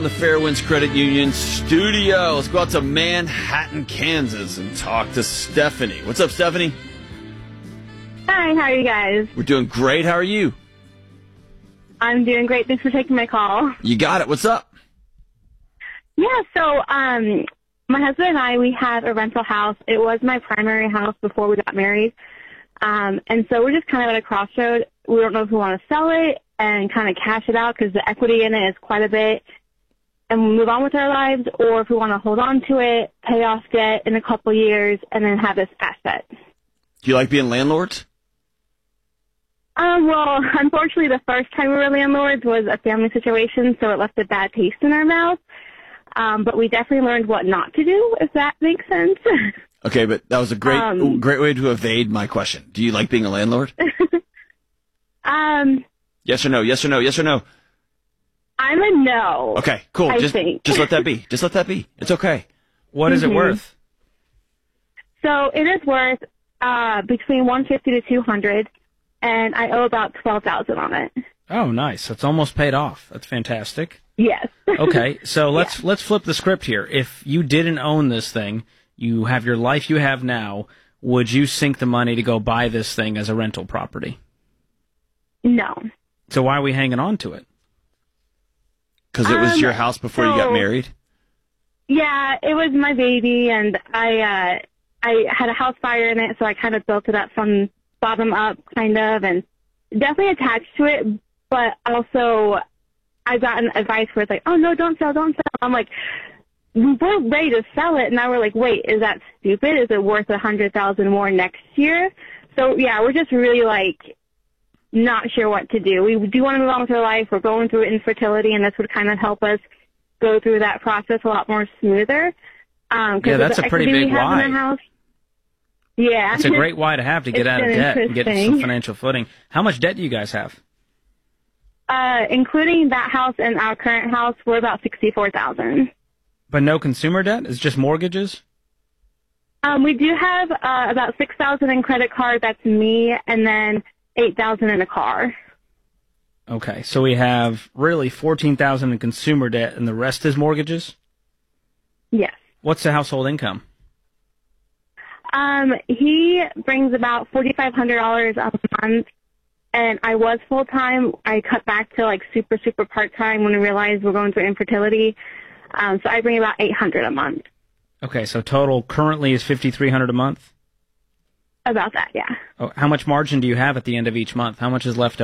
The Fairwinds Credit Union studio. Let's go out to Manhattan, Kansas, and talk to Stephanie. What's up, Stephanie? Hi, how are you guys? We're doing great. How are you? I'm doing great. Thanks for taking my call. You got it. What's up? Yeah, so my husband and I, we had a rental house. It was my primary house before we got married. And so we're just kind of at a crossroad. We don't know if we want to sell it and kind of cash it out because the equity in it is quite a bit and move on with our lives, or if we want to hold on to it, pay off debt in a couple years, and then have this asset. Do you like being landlords? Well, unfortunately, the first time we were landlords was a family situation, so it left a bad taste in our mouth. But we definitely learned what not to do, if that makes sense. Okay, but that was a great way to evade my question. Do you like being a landlord? Yes or no? Yes or no? Yes or no? I'm a no. Okay, cool. Just let that be. Just let that be. It's okay. What is it worth? So it is worth between $150 to $200, and I owe about $12,000 on it. Oh, nice. It's almost paid off. That's fantastic. Yes. Okay, so let's flip the script here. If you didn't own this thing, you have your life you have now, would you sink the money to go buy this thing as a rental property? No. So why are we hanging on to it? Because it was your house before you got married? Yeah, it was my baby, and I had a house fire in it, so I kind of built it up from bottom up, kind of, and definitely attached to it, but also I've gotten advice where it's like, oh, no, don't sell, don't sell. I'm like, we were ready to sell it, and now we're like, wait, is that stupid? Is it worth $100,000 more next year? So, yeah, we're just really, not sure what to do. We do want to move on with our life. We're going through infertility, and this would kind of help us go through that process a lot more smoother. Yeah, that's a pretty big why. Yeah. It's a great why to have to get out of debt and get some financial footing. How much debt do you guys have? Including that house and our current house, we're about $64,000. But no consumer debt? It's just mortgages? We do have about $6,000 in credit card. That's me, and then $8,000 in a car. Okay, so we have really $14,000 in consumer debt, and the rest is mortgages? Yes. What's the household income? He brings about $4,500 a month, and I was full-time. I cut back to super, super part-time when I realized we're going through infertility. So I bring about $800 a month. Okay, so total currently is $5,300 a month? About that, yeah. Oh, how much margin do you have at the end of each month? How much is left